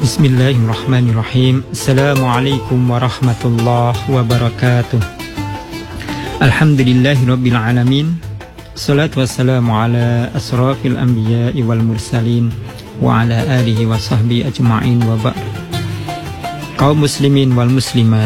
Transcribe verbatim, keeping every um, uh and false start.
Bismillahirrahmanirrahim. Assalamualaikum warahmatullahi wabarakatuh. Alhamdulillahirabbil alamin. Salatu wassalamu ala asrafil anbiya'i wal mursalin wa ala alihi wa sahbihi ajma'in wa ba'd. Kaum muslimin wal muslimat